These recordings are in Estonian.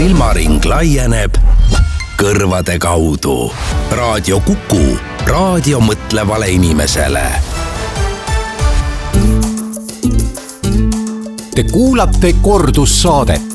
silmaring laieneb kõrvade kaudu. Raadio Kuku, raadio mõtlevale inimesele. Te kuulate kordussaadet.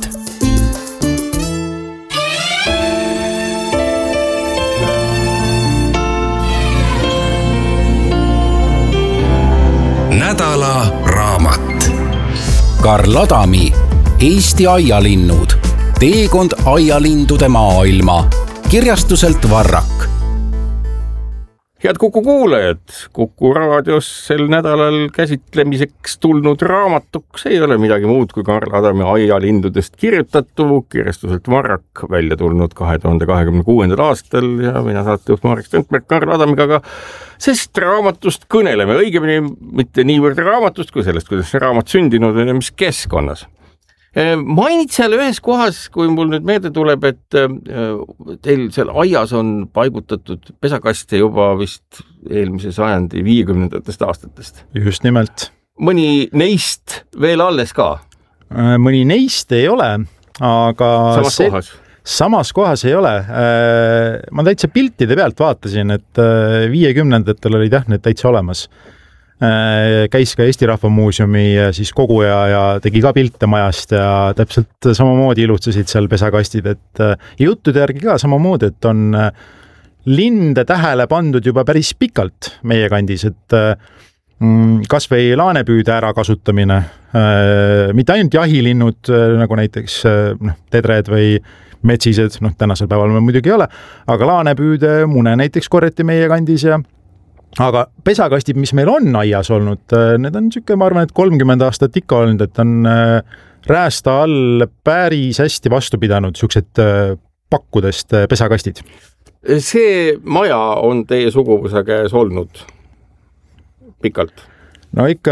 Nädala raamat. Karl Adami Eesti aialinnud. Teekond aialindude maailma. Kirjastuselt Varrak. Head Kuku kuulajad, Kuku raadios sel nädalal käsitlemiseks tulnud raamatuks ei ole midagi muud kui Karl Adami aialindudest kirjutatu, kirjastuselt Varrak, välja tulnud 2026. aastal ja mina saatejuht Marek Strandberg Karl Adamiga, aga sest raamatust kõneleme, õigemini mitte niivõrd raamatust kui sellest, kuidas see raamat sündinud on ja mis keskkonnas. Mainid seal ühes kohas, kui mul nüüd meelde tuleb, et teil seal aias on paigutatud pesakaste juba vist eelmise sajandi 50. aastatest. Just nimelt. Mõni neist veel alles ka? Mõni neist ei ole, aga samas kohas ei ole. Ma täitsa piltide pealt vaatasin, et 50-ndatel olid need täitsa olemas. Käis ka Eesti Rahva Muuseumi siis koguja ja tegi ka pilte majast ja täpselt samamoodi ilutsesid seal pesakastid, et juttude järgi ka samamoodi, et on linde tähele pandud juba päris pikalt meie kandis, et kas või laanepüüde ära kasutamine, mitte ainult jahilinnud nagu näiteks tedred või metsised, tänasel päeval me muidugi ei ole, aga laanepüüde mune näiteks korjati meie kandis ja aga pesakastid, mis meil on aias olnud, need on niisugune, ma arvan, et 30 aastat ikka olnud, et on räästa all päris hästi vastu pidanud niisugused pakkudest pesakastid. See maja on teie suguvõsa käes olnud pikalt? No ikka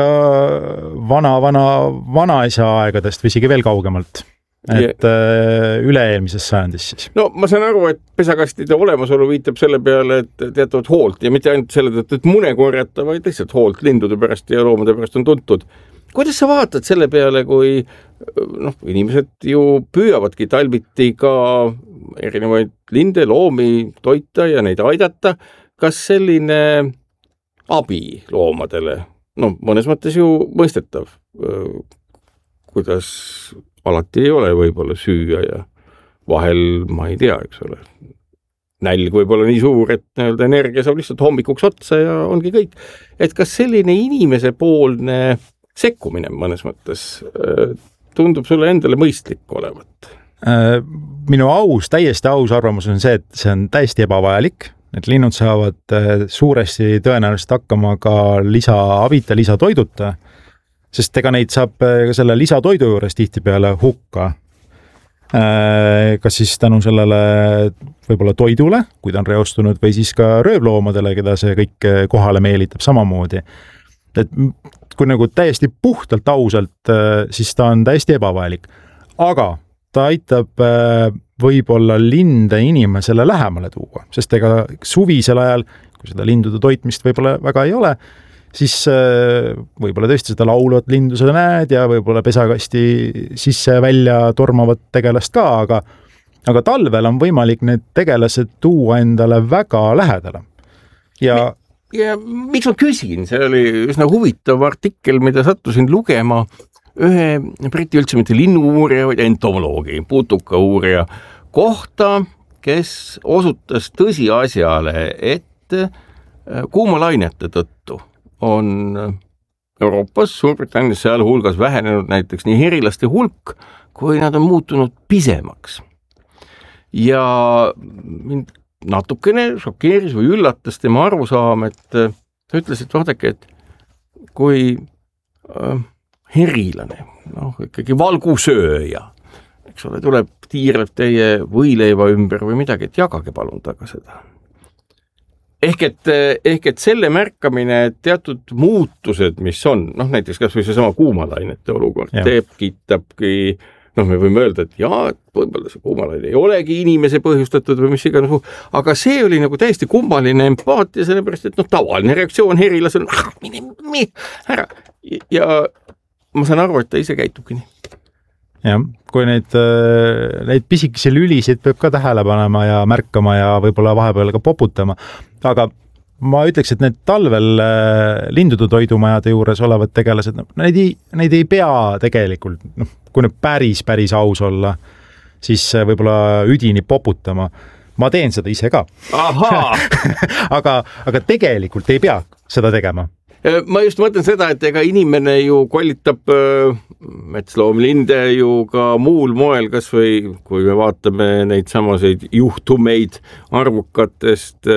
vanaisa aegadest või isegi veel kaugemalt. Et üle-eelmises sajandis siis. No ma saan aru, et pesakastide olemasolu viitab selle peale, et teatavat hoolt ja mitte ainult selle tõttu, et mune korjata, vaid lihtsalt hoolt lindude pärast ja loomade pärast on tuntud. Kuidas sa vaatad selle peale, kui inimesed ju püüavadki talviti ka erinevaid linde, loomi toita ja neid aidata, kas selline abi loomadele, mõnes mõttes ju mõistetav, kuidas alati ei ole võib-olla süüa ja vahel ma ei tea, eks ole. Nälg võib-olla nii suur, et energia saab lihtsalt hommikuks otsa ja ongi kõik. Et kas selline inimese poolne sekkumine mõnes mõttes tundub sulle endale mõistlik olevat? Minu täiesti aus arvamus on see, et see on täiesti ebavajalik. Need linnud saavad suuresti tõenäoliselt hakkama ka lisaabita, lisatoiduta. Sest ega neid saab selle lisatoidu juures tihtipeale hukka. Kas siis tänu sellele võib-olla toidule, kui ta on reostunud, või siis ka röövloomadele, keda see kõik kohale meelitab samamoodi. Et kui nagu täiesti puhtalt ausalt, siis ta on täiesti ebavajalik. Aga ta aitab võib-olla linde inimesele lähemale tuua, sest ega suvisel ajal, kui seda lindude toitmist võib-olla väga ei ole, siis võib-olla tõesti seda lauluvat lindu seda näed ja võib-olla pesakasti sisse välja tormavat tegelast ka, aga talvel on võimalik need tegelased tuua endale väga lähedale. Ja miks ma küsin? See oli üsna huvitav artikkel, mida sattusin lugema ühe Briti üldse mitte linnu-uurija, vaid entomoloogi, putuka-uurija kohta, kes osutas tõsiasjale, et kuumalainete tõttu on Euroopas, Suurbritannias seal hulgas vähenenud näiteks nii herilaste hulk, kui nad on muutunud pisemaks. Ja mind natukene šokeeris või üllatas tema arusaam, et ta ütles, et vaadake, et kui herilane, ikkagi valgusööja, eks ole, tuleb tiirleb teie võileiva ümber või midagi, et jagage palun taga seda. Ehk et selle märkamine teatud muutused, mis on, näiteks kas või see sama kuumalainete olukord, kiitabki, me võime öelda, et võib-olla see kuumalaine ei olegi inimese põhjustatud või mis iganes, aga see oli nagu täiesti kummaline empaatia, sellepärast, et tavaline reaktsioon herilasel on ära. Ja ma saan aru, et ta ise käitubki nii. jah, kui neid pisikesi lülisid peab ka tähele panema ja märkama ja võib-olla vahepeal ka poputama, aga ma ütleks, et need talvel lindude toidumajade juures olevad tegelased, neid ei pea tegelikult, kui nüüd päris aus olla, siis võib-olla üdini poputama. Ma teen seda ise ka. aga tegelikult ei pea seda tegema. Ma just mõtlen seda, et ega inimene ju kollitab metsloomlinde ju ka muul moel, kas või kui me vaatame neid samaseid juhtumeid arvukatest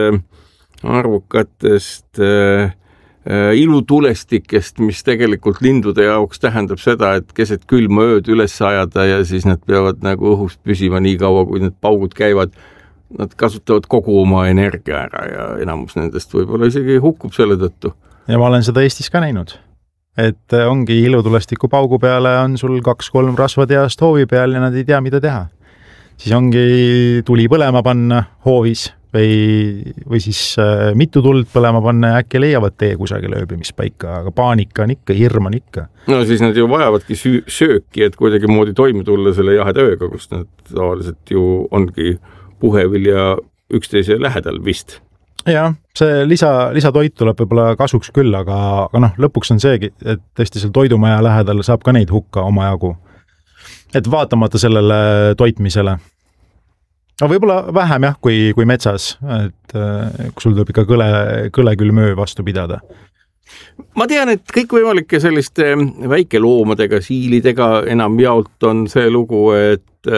ilutulestikest, mis tegelikult lindude jaoks tähendab seda, et keset külma ööd üles ajada ja siis nad peavad nagu õhust püsima nii kaua, kui need paugud käivad. Nad kasutavad kogu oma energia ära ja enamus nendest võib-olla isegi hukkub selle tõttu. Ja ma olen seda Eestis ka näinud, et ongi ilutulestiku paugu peale on sul 2-3 rasvateast hoovi peal ja nad ei tea, mida teha. Siis ongi tuli põlema panna hoovis või siis mitu tuld põlema panna ja äkki leiavad tee kusagil ööbimispaika, aga paanika on ikka, hirm on ikka. No siis nad ju vajavadki sööki, et kuidagi moodi toime tulla selle jaheda ööga, kus nad tavaliselt ju ongi puhevil ja üksteise lähedal vist. Jah, see lisatoit tuleb võib-olla kasuks küll, aga lõpuks on seegi, et tõesti seal toidumaja lähedal saab ka neid hukka omajagu. Et vaatamata sellele toitmisele. No võib-olla vähem jah, kui metsas, et kui sul tuleb ikka kõlekülmöö vastu pidada. Ma tean, et kõik võimalike selliste väikeloomadega, siilidega enam jaolt on see lugu, et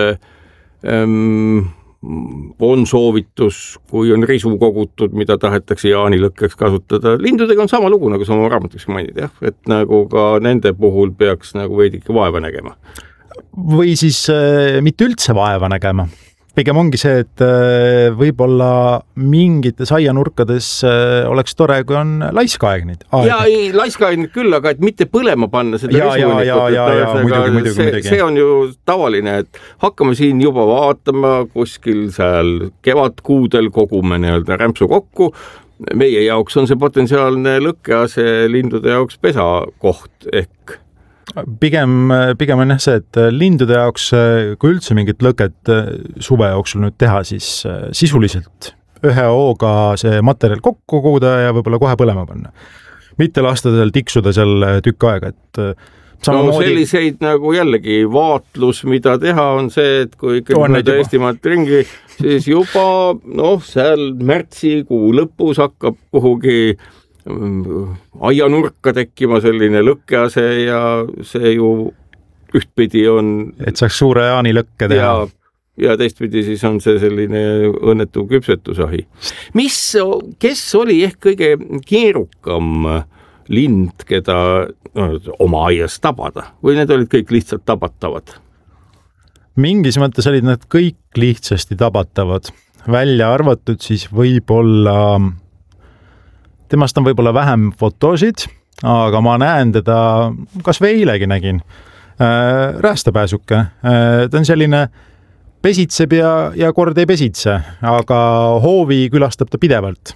on soovitus, kui on risu kogutud, mida tahetakse jaanilõkkeks kasutada. Lindudega on sama lugu, nagu sa oma raamatuks mainid, jah? Et nagu ka nende puhul peaks nagu veidike vaeva nägema. Või siis mitte üldse vaeva nägema. Pigem ongi see, et võib-olla mingites aianurkades oleks tore, kui on laiskaaegnid. Ei, laiskaaegnid küll, aga et mitte põlema panna seda muidugi. See on ju tavaline, et hakkame siin juba vaatama kuskil seal kevadkuudel kogume nii-öelda rämpsu kokku. Meie jaoks on see potentsiaalne lõkkease lindude jaoks pesakoht ehk Pigem on jah see, et lindude jaoks, kui üldse mingit lõket suve jooksul nüüd teha, siis sisuliselt ühe hooga see materjal kokku koguda ja võib-olla kohe põlema panna. Mitte lasta seal tiksuda seal tükk aega, et selliseid nagu jällegi vaatlus, mida teha on see, et kui ikkagi Eestimaalt ringi, siis juba seal märtsikuu lõpus hakkab kuhugi aianurka tekkima selline lõkkease ja see ju ühtpidi on et saaks suure jaanilõkke teha ja teistpidi siis on see selline õnnetu küpsetusahi. Kes oli ehk kõige keerukam lind, keda oma aias tabada või need olid kõik lihtsalt tabatavad? Mingis mõttes olid nad kõik lihtsasti tabatavad, välja arvatud siis võib-olla temast on võib-olla vähem fotosid, aga ma näen teda, kas või eilegi nägin, räästapääsuke. Ta on selline pesitseb ja kord ei pesitse, aga hoovi külastab ta pidevalt.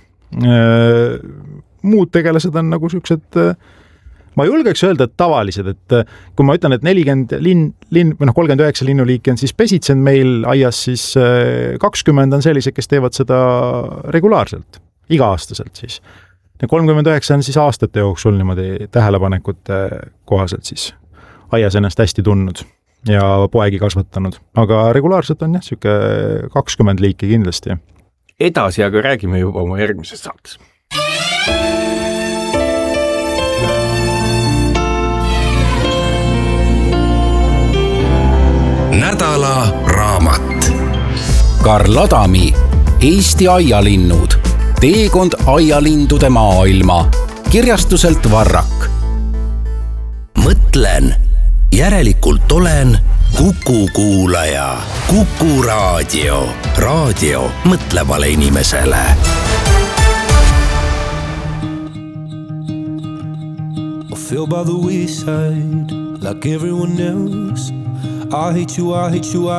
Muud tegelased on nagu sellised, ma julgeks öelda, et tavalised, et kui ma ütlen, et 39 linnuliiki on siis pesitsenud meil aias, siis 20 on sellised, kes teevad seda regulaarselt, iga-aastaselt siis. 39 on siis aastate jooksul niimoodi tähelepanekute kohaselt siis aias ennast hästi tundnud ja poegi kasvatanud. Aga regulaarselt on jah, siuke 20 liiki kindlasti. Edasi aga räägime juba oma järgmises saates. Nädala raamat. Karl Adami Eesti aialinnud. Teekond aialindude maailma. Kirjastuselt Varrak. Mõtlen, järelikult olen Kuku kuulaja. Kuku raadio. Raadio mõtlevale inimesele. I feel by the wayside like everyone else. I hate you,